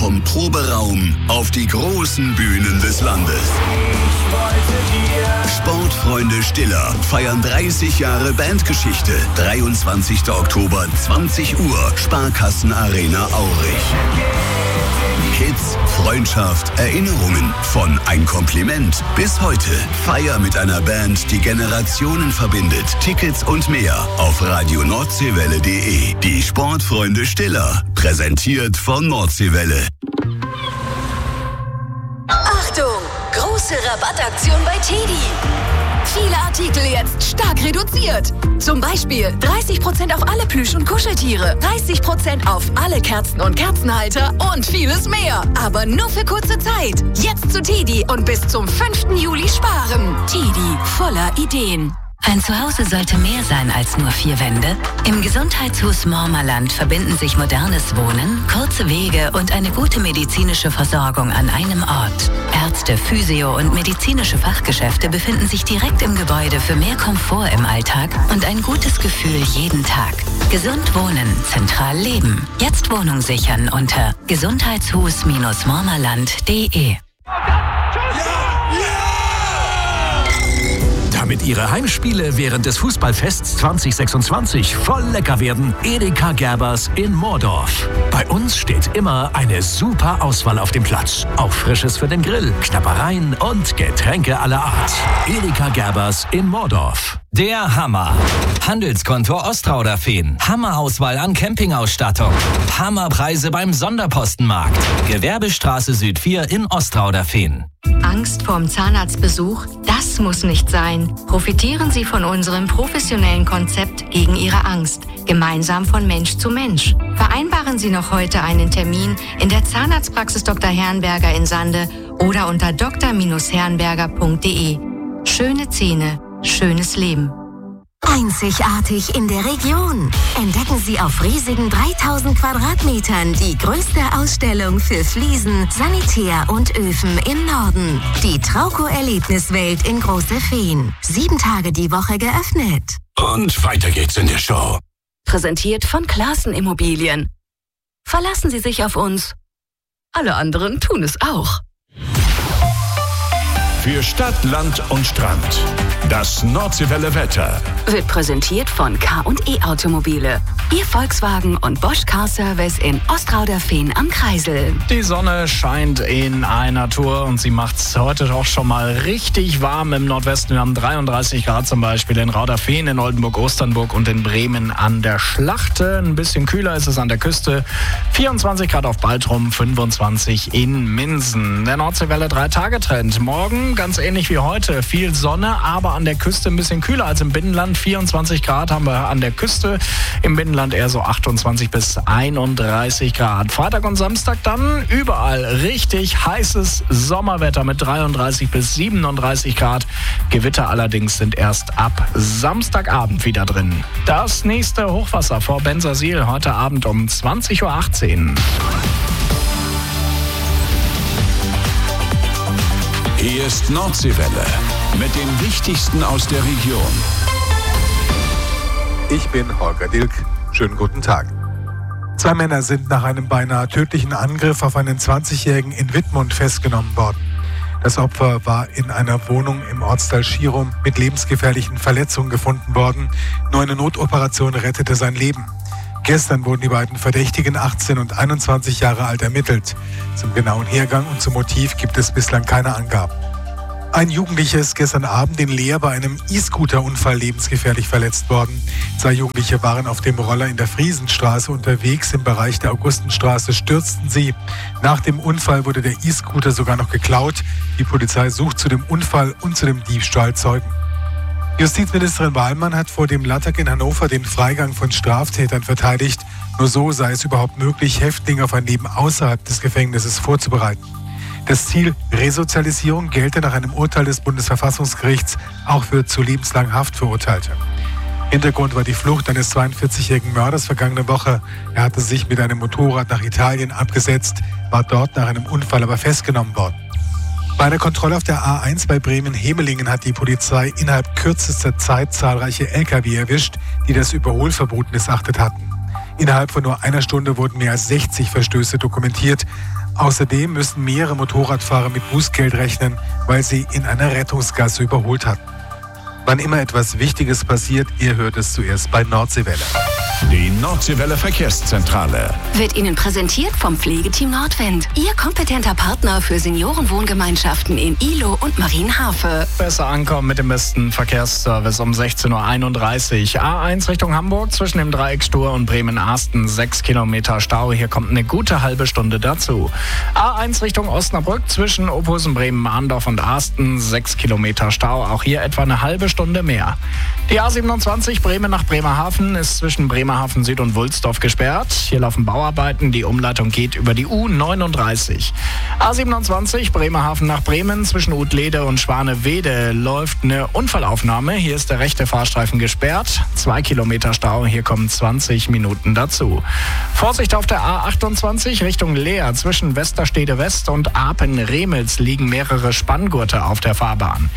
vom Proberaum auf die großen Bühnen des Landes. Sportfreunde Stiller feiern 30 Jahre Bandgeschichte. 23. Oktober, 20 Uhr, Sparkassen-Arena Aurich. Hits, Freundschaft, Erinnerungen, von Ein Kompliment bis heute. Feier mit einer Band, die Generationen verbindet. Tickets und mehr auf radionordseewelle.de. Die Sportfreunde Stiller, präsentiert von Nordseewelle. Achtung! Große Rabattaktion bei TEDi. Viele Artikel jetzt stark reduziert. Zum Beispiel 30% auf alle Plüsch- und Kuscheltiere, 30% auf alle Kerzen und Kerzenhalter und vieles mehr. Aber nur für kurze Zeit. Jetzt zu TEDi und bis zum 5. Juli sparen. TEDi, voller Ideen. Ein Zuhause sollte mehr sein als nur 4 Wände. Im Gesundheitshaus Mormerland verbinden sich modernes Wohnen, kurze Wege und eine gute medizinische Versorgung an einem Ort. Ärzte, Physio- und medizinische Fachgeschäfte befinden sich direkt im Gebäude für mehr Komfort im Alltag und ein gutes Gefühl jeden Tag. Gesund wohnen, zentral leben. Jetzt Wohnung sichern unter gesundheitshus-mormerland.de. Damit Ihre Heimspiele während des Fußballfests 2026 voll lecker werden, Edeka Gerbers in Moordorf. Bei uns steht immer eine super Auswahl auf dem Platz. Auch Frisches für den Grill, Knabbereien und Getränke aller Art. Edeka Gerbers in Moordorf. Der Hammer. Handelskonto Ostrauderfehn. Hammerauswahl an Campingausstattung. Hammerpreise beim Sonderpostenmarkt. Gewerbestraße Süd 4 in Ostrauderfehn. Angst vorm Zahnarztbesuch? Das muss nicht sein. Profitieren Sie von unserem professionellen Konzept gegen Ihre Angst. Gemeinsam von Mensch zu Mensch. Vereinbaren Sie noch heute einen Termin in der Zahnarztpraxis Dr. Herrenberger in Sande oder unter dr-herrenberger.de. Schöne Zähne, schönes Leben. Einzigartig in der Region. Entdecken Sie auf riesigen 3000 Quadratmetern die größte Ausstellung für Fliesen, Sanitär und Öfen im Norden. Die Trauco-Erlebniswelt in Große Feen. 7 Tage die Woche geöffnet. Und weiter geht's in der Show. Präsentiert von Klaassen Immobilien. Verlassen Sie sich auf uns. Alle anderen tun es auch. Für Stadt, Land und Strand. Das Nordseewelle Wetter. Wird präsentiert von K&E Automobile. Ihr Volkswagen und Bosch Car Service in Ostrauderfehn am Kreisel. Die Sonne scheint in einer Tour und sie macht es heute auch schon mal richtig warm im Nordwesten. Wir haben 33 Grad zum Beispiel in Rauderfehn, in Oldenburg, Osternburg und in Bremen an der Schlachte. Ein bisschen kühler ist es an der Küste. 24 Grad auf Baltrum, 25 in Minsen. Der Nordseewelle 3-Tage-Trend. Morgen ganz ähnlich wie heute. Viel Sonne, aber an der Küste ein bisschen kühler als im Binnenland. 24 Grad haben wir an der Küste. Im Binnenland eher so 28 bis 31 Grad. Freitag und Samstag dann überall richtig heißes Sommerwetter mit 33 bis 37 Grad. Gewitter allerdings sind erst ab Samstagabend wieder drin. Das nächste Hochwasser vor Bensersiel heute Abend um 20.18 Uhr. Hier ist Nordseewelle mit dem Wichtigsten aus der Region. Ich bin Holger Dilk. Schönen guten Tag. 2 Männer sind nach einem beinahe tödlichen Angriff auf einen 20-Jährigen in Wittmund festgenommen worden. Das Opfer war in einer Wohnung im Ortsteil Schirum mit lebensgefährlichen Verletzungen gefunden worden. Nur eine Notoperation rettete sein Leben. Gestern wurden die beiden Verdächtigen 18 und 21 Jahre alt ermittelt. Zum genauen Hergang und zum Motiv gibt es bislang keine Angaben. Ein Jugendlicher ist gestern Abend in Leer bei einem E-Scooter-Unfall lebensgefährlich verletzt worden. 2 Jugendliche waren auf dem Roller in der Friesenstraße unterwegs. Im Bereich der Augustenstraße stürzten sie. Nach dem Unfall wurde der E-Scooter sogar noch geklaut. Die Polizei sucht zu dem Unfall und zu dem Diebstahl Zeugen. Justizministerin Wahlmann hat vor dem Landtag in Hannover den Freigang von Straftätern verteidigt. Nur so sei es überhaupt möglich, Häftlinge auf ein Leben außerhalb des Gefängnisses vorzubereiten. Das Ziel Resozialisierung gelte nach einem Urteil des Bundesverfassungsgerichts auch für zu lebenslang Haft Verurteilte. Hintergrund war die Flucht eines 42-jährigen Mörders vergangene Woche. Er hatte sich mit einem Motorrad nach Italien abgesetzt, war dort nach einem Unfall aber festgenommen worden. Bei einer Kontrolle auf der A1 bei Bremen-Hemelingen hat die Polizei innerhalb kürzester Zeit zahlreiche Lkw erwischt, die das Überholverbot missachtet hatten. Innerhalb von nur einer Stunde wurden mehr als 60 Verstöße dokumentiert. Außerdem müssen mehrere Motorradfahrer mit Bußgeld rechnen, weil sie in einer Rettungsgasse überholt hatten. Wann immer etwas Wichtiges passiert, ihr hört es zuerst bei Nordseewelle. Die Nordseewelle Verkehrszentrale Wird Ihnen präsentiert vom Pflegeteam Nordwind. Ihr kompetenter Partner für Seniorenwohngemeinschaften in Ihlow und Marienhafe. Besser ankommen mit dem besten Verkehrsservice um 16.31 Uhr. A1 Richtung Hamburg zwischen dem Dreieck Stur und Bremen-Arsten 6 Kilometer Stau. Hier kommt eine gute halbe Stunde dazu. A1 Richtung Osnabrück zwischen Opusen, Bremen-Mahndorf und Arsten 6 Kilometer Stau. Auch hier etwa eine halbe Stunde mehr. Die A27 Bremen nach Bremerhaven ist zwischen Bremerhaven Süd und Wulsdorf gesperrt. Hier laufen Bauarbeiten. Die Umleitung geht über die U39. A27 Bremerhaven nach Bremen zwischen Utlede und Schwanewede läuft eine Unfallaufnahme. Hier ist der rechte Fahrstreifen gesperrt. 2 Kilometer Stau. Hier kommen 20 Minuten dazu. Vorsicht auf der A28 Richtung Leer. Zwischen Westerstede West und Apen-Remels liegen mehrere Spanngurte auf der Fahrbahn.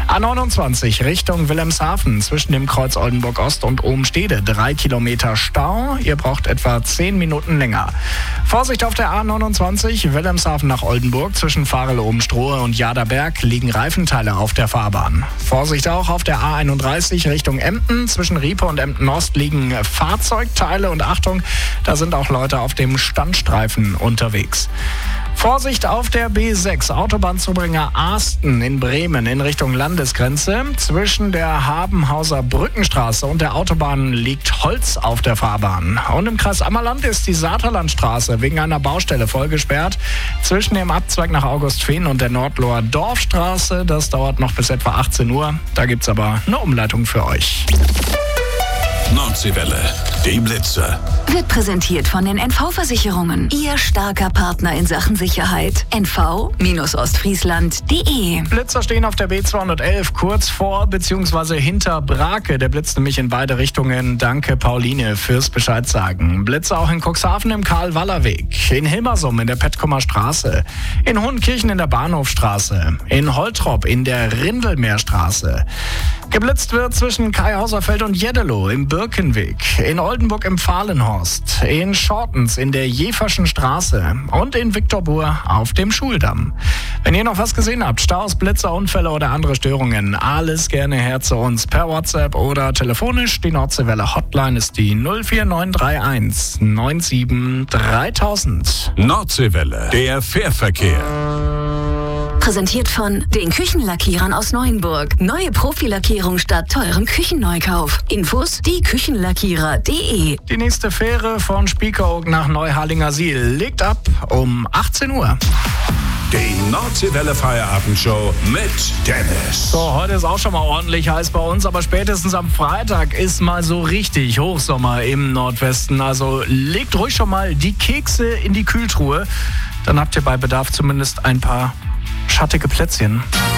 A29 Richtung Wilhelmshaven zwischen dem Kreuz Oldenburg Ost und Obenstede 3 Kilometer Stau. Ihr braucht etwa 10 Minuten länger. Vorsicht auf der A29 Wilhelmshaven nach Oldenburg zwischen Farel-Oben-Strohe und Jaderberg liegen Reifenteile auf der Fahrbahn. Vorsicht auch auf der A31 Richtung Emden. Zwischen Riepe und Emden-Ost liegen Fahrzeugteile und Achtung, da sind auch Leute auf dem Standstreifen unterwegs. Vorsicht auf der B6, Autobahnzubringer Arsten in Bremen in Richtung Landesgrenze. Zwischen der Habenhauser Brückenstraße und der Autobahn liegt Holz auf der Fahrbahn. Und im Kreis Ammerland ist die Saterlandstraße wegen einer Baustelle voll gesperrt. Zwischen dem Abzweig nach Augustfehn und der Nordloher Dorfstraße. Das dauert noch bis etwa 18 Uhr. Da gibt's aber eine Umleitung für euch. Nordseewelle, die Blitzer. Wird präsentiert von den NV-Versicherungen. Ihr starker Partner in Sachen Sicherheit. NV-Ostfriesland.de. Blitzer stehen auf der B211 kurz vor bzw. hinter Brake. Der blitzt nämlich in beide Richtungen. Danke Pauline fürs Bescheid sagen. Blitzer auch in Cuxhaven im Karl-Waller-Weg. In Hilmersum in der Petkomer Straße. In Hohenkirchen in der Bahnhofstraße. In Holtrop in der Rindelmeerstraße. Geblitzt wird zwischen Kaihauserfeld und Jeddelo im Birkenweg, in Oldenburg im Fahlenhorst, in Schortens in der Jeferschen Straße und in Viktorbur auf dem Schuldamm. Wenn ihr noch was gesehen habt, Staus, Blitzer, Unfälle oder andere Störungen, alles gerne her zu uns per WhatsApp oder telefonisch. Die Nordseewelle Hotline ist die 04931 97 3000. Nordseewelle, der Fährverkehr. Präsentiert von den Küchenlackierern aus Neuenburg. Neue Profilackierung statt teurem Küchenneukauf. Infos dieküchenlackierer.de. Die nächste Fähre von Spiekeroog nach Neuharlingersiel legt ab um 18 Uhr. Die Nordseewelle Feierabendshow mit Dennis. So, heute ist auch schon mal ordentlich heiß bei uns, aber spätestens am Freitag ist mal so richtig Hochsommer im Nordwesten. Also legt ruhig schon mal die Kekse in die Kühltruhe. Dann habt ihr bei Bedarf zumindest ein paar schattige Plätzchen.